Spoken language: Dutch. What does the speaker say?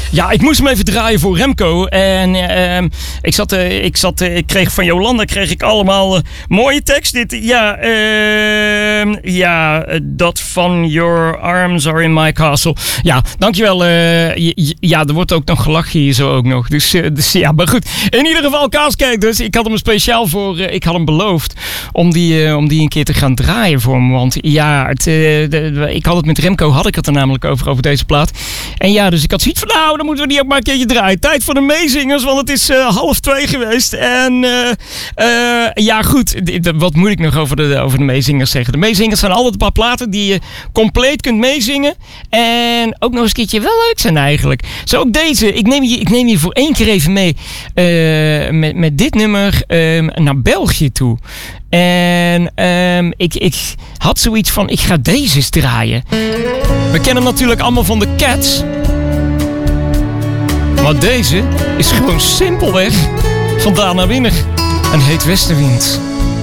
Ja, ik moest hem even draaien voor Remco. En ik kreeg van Jolanda allemaal mooie tekst. Dat van Your Arms Are In My Castle. Ja, dankjewel. Er wordt ook nog gelachen hier zo ook nog. Dus ja, maar goed. In ieder geval, Kaaskijkers. Ik had hem speciaal voor... ik had hem beloofd om die een keer te gaan draaien voor me. Want ja, ik had het met Remco, had ik het er namelijk over deze plaat. En ja, dus ik had zoiets van, nou, dan moeten we die ook maar een keertje draaien. Tijd voor de meezingers, want het is 1:30 geweest. En ja, goed. Wat moet ik nog over de meezingers zeggen? De meezingers zijn altijd een paar platen die je compleet kunt meezingen. En ook nog eens een keertje wel leuk zijn eigenlijk. Zo ook deze. Ik neem je voor 1 keer even mee met dit nummer naar België toe. En ik had zoiets van, ik ga deze eens draaien. We kennen hem natuurlijk allemaal van de Cats. Maar deze is gewoon simpelweg van Dana Winner. Een heet westenwind.